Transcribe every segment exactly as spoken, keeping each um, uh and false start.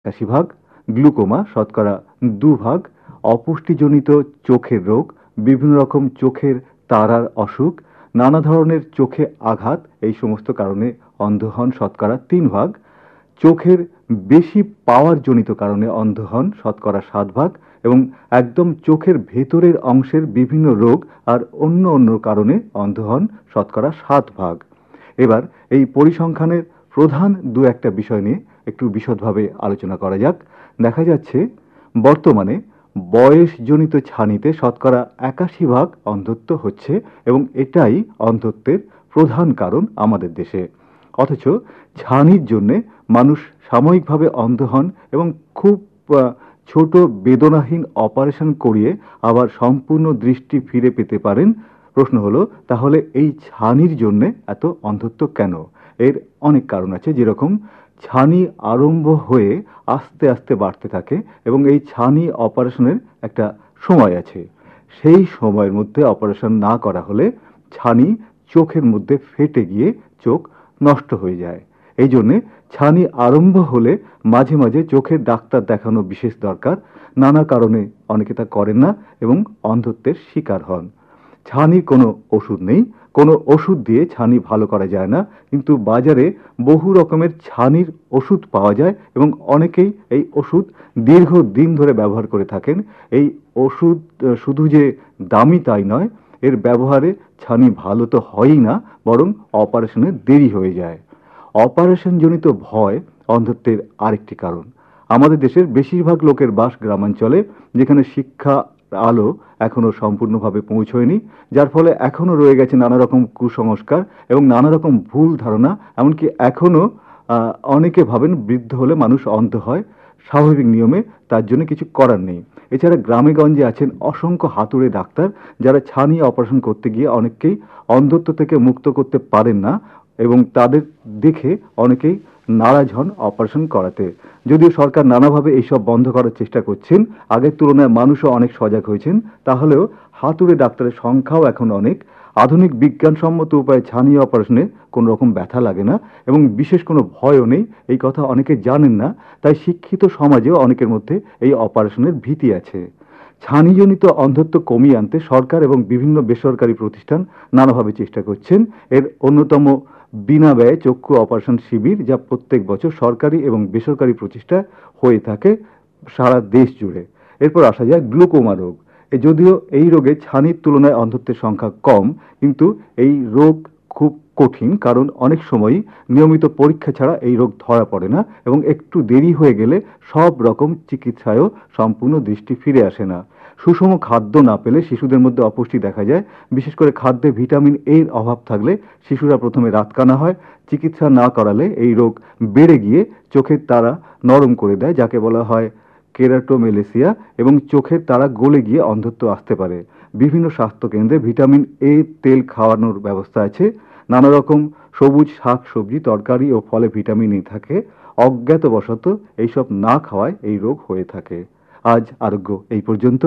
একাশি ভাগ, গ্লুকোমা শতকরা দু ভাগ, অপুষ্টিজনিত চোখের রোগ, বিভিন্ন রকম চোখের তারার অসুখ, নানা ধরনের চোখে আঘাত, এই সমস্ত কারণে অন্ধ হন শতকরা তিন ভাগ, চোখের বেশি পাওয়ার জনিত কারণে অন্ধ হন শতকরা সাত ভাগ, এবং একদম চোখের ভেতরের অংশের বিভিন্ন রোগ আর অন্য অন্য কারণে অন্ধ হন শতকরা সাত ভাগ। এবার এই পরিসংখ্যানের প্রধান দু একটা বিষয় নিয়ে একটু বিশদভাবে আলোচনা করা যাক। দেখা যাচ্ছে বর্তমানে বয়সজনিত ছানিতে শতকরা একাশি ভাগ অন্ধত্ব হচ্ছে এবং এটাই অন্ধত্বের প্রধান কারণ আমাদের দেশে। অথচ ছানির জন্যে মানুষ সাময়িকভাবে অন্ধ হন এবং খুব আহ, ছোট বেদনাহীন অপারেশন করিয়ে আবার সম্পূর্ণ দৃষ্টি ফিরে পেতে পারেন। প্রশ্ন হলো তাহলে এই ছানির জন্যে এত অন্ধত্ব কেন? এর অনেক কারণ আছে, যেরকম ছানি আরম্ভ হয়ে আস্তে আস্তে বাড়তে থাকে এবং এই ছানি অপারেশনের একটা সময় আছে। সেই সময়ের মধ্যে অপারেশন না করা হলে ছানি চোখের মধ্যে ফেটে গিয়ে চোখ নষ্ট হয়ে যায়। এই জন্যে ছানি আরম্ভ হলে মাঝে মাঝে চোখের ডাক্তার দেখানো বিশেষ দরকার। নানা কারণে অনেকে তা করেন না এবং অন্ধত্বের শিকার হন। ছানির কোনো ওষুধ নেই, কোনো ওষুধ দিয়ে ছানি ভালো করা যায় না, কিন্তু বাজারে বহু রকমের ছানির ওষুধ পাওয়া যায় এবং অনেকেই এই ওষুধ দীর্ঘদিন ধরে ব্যবহার করে থাকেন। এই ওষুধ আহ, শুধু যে দামি তাই নয়, এর ব্যবহারে ছানি ভালো তো হয়ই না, বরং অপারেশনে দেরি হয়ে যায়। অপারেশনজনিত ভয় অন্ধত্বের আরেকটি কারণ। আমাদের দেশের বেশিরভাগ লোকের বাস গ্রামাঞ্চলে, যেখানে শিক্ষা আলো এখনো সম্পূর্ণভাবে পৌঁছয়নি, যার ফলে এখনো রয়ে গেছে নানা রকম কুসংস্কার এবং নানা রকম ভুল ধারণা। এমনকি এখনো আহ, অনেকে ভাবেন বৃদ্ধ হলে মানুষ অন্ধ হয়, স্বাভাবিক নিয়মে, তার জন্য কিছু করার নেই। এছাড়া গ্রামে গঞ্জে আছেন অসংখ্য হাতুড়ে ডাক্তার, যারা ছানি অপারেশন করতে গিয়ে অনেককেই অন্ধত্ব থেকে মুক্ত করতে পারেন না এবং তাদের দেখে অনেকেই নারাজ হন অপারেশন করাতে। যদিও সরকার নানাভাবে এইসব বন্ধ করার চেষ্টা করছেন, আগের তুলনায় মানুষও অনেক সজাগ হয়েছেন, তাহলেও হাতুড়ে ডাক্তারের সংখ্যাও এখন অনেক। আধুনিক বিজ্ঞানসম্মত উপায়ে ছানি অপারেশনে কোনো রকম ব্যথা লাগে না এবং বিশেষ কোনো ভয়ও নেই, এই কথা অনেকে জানেন না। তাই শিক্ষিত সমাজেও অনেকের মধ্যে এই অপারেশনের ভীতি আছে। ছানিজনিত অন্ধত্ব কমিয়ে আনতে সরকার এবং বিভিন্ন বেসরকারি প্রতিষ্ঠান নানাভাবে চেষ্টা করছেন। এর অন্যতম বিনা ব্যয়ে চক্ষু অপারেশন শিবির, যা প্রত্যেক বছর সরকারি এবং বেসরকারি প্রচেষ্টায় হয়ে থাকে সারা দেশ জুড়ে। এরপর আসা যায় গ্লুকোমা রোগ। এ যদিও এই রোগে ছানির তুলনায় অন্ধত্বের সংখ্যা কম, কিন্তু এই রোগ খুব কঠিন, কারণ অনেক সময়ই নিয়মিত পরীক্ষা ছাড়া এই রোগ ধরা পড়ে না এবং একটু দেরি হয়ে গেলে সব রকম চিকিৎসায়ও সম্পূর্ণ দৃষ্টি ফিরে আসে না। সুষম খাদ্য না পেলে শিশুদের মধ্যে অপুষ্টি দেখা যায়। বিশেষ করে খাদ্যে ভিটামিন এর অভাব থাকলে শিশুরা প্রথমে রাতকানা হয়। চিকিৎসা না করালে এই রোগ বেড়ে গিয়ে চোখের তারা নরম করে দেয়, যাকে বলা হয় কেরাটোমেলেসিয়া, এবং চোখের তারা গলে গিয়ে অন্ধত্ব আসতে পারে। বিভিন্ন স্বাস্থ্য কেন্দ্রে ভিটামিন এ তেল খাওয়ানোর ব্যবস্থা আছে। নানা রকম সবুজ শাক সবজি তরকারি ও ফলে ভিটামিন ই থাকে। অজ্ঞাতবশত এইসব না খাওয়ায় এই রোগ হয়ে থাকে। আজ আরোগ্য এই পর্যন্ত।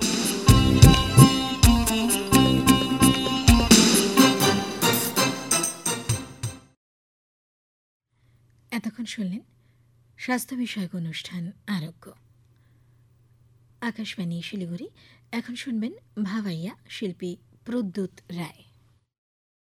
এতক্ষণ শুনলেন স্বাস্থ্য বিষয়ক অনুষ্ঠান আরোগ্য। আকাশবাণী শিলিগুড়ি। এখন শুনবেন ভাওয়াইয়া, শিল্পী প্রদ্যুৎ রায়।